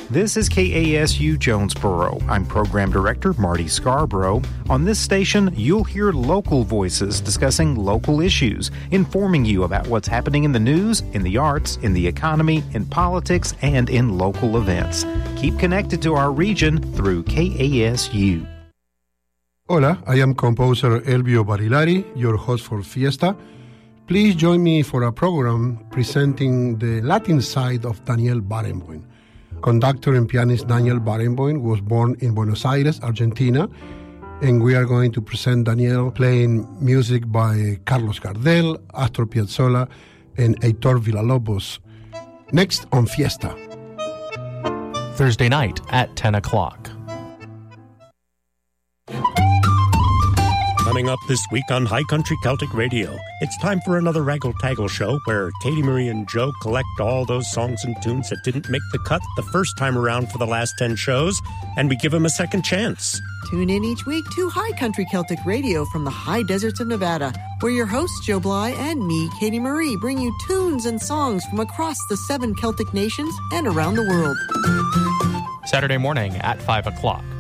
This is KASU Jonesboro. I'm Program Director Marty Scarborough. On this station, you'll hear local voices discussing local issues, informing you about what's happening in the news, in the arts, in the economy, in politics, and in local events. Keep connected to our region through KASU. Hola, I am composer Elvio Barilari, your host for Fiesta. Please join me for a program presenting the Latin side of Daniel Barenboim. Conductor and pianist Daniel Barenboim was born in Buenos Aires, Argentina, and we are going to present Daniel playing music by Carlos Gardel, Astor Piazzolla, and Heitor Villa-Lobos. Next on Fiesta. Thursday night at 10 o'clock. Coming up this week on High Country Celtic Radio, it's time for another Raggle-Taggle show where Katie Marie and Joe collect all those songs and tunes that didn't make the cut the first time around for the last 10 shows, and we give them a second chance. Tune in each week to High Country Celtic Radio from the high deserts of Nevada, where your hosts Joe Bly and me, Katie Marie, bring you tunes and songs from across the 7 Celtic nations and around the world. Saturday morning at 5 o'clock.